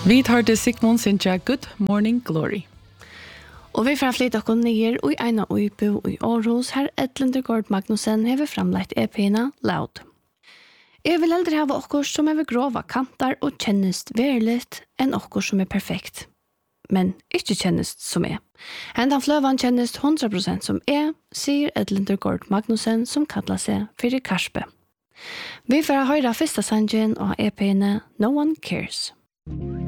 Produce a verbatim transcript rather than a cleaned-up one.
Vi tar til Sigmund Sintja Good Morning Glory. Og vi får flytta oss nyer og i ena uipo i Aarhus her Edlinder Gård Magnussen hever framlagt E P-ena Loud. Jeg vil eldre hava okkurs som er grova kantar og kjennest verligt enn okkurs som er perfekt. Men ikke kjennest som er. Hendan fløvan kjennest hundra prosent som er, sier Edlinder Gård Magnussen som kallar seg fyrir Karspe. Vi får høyra fyrsta sangen av E P-ene No One Cares.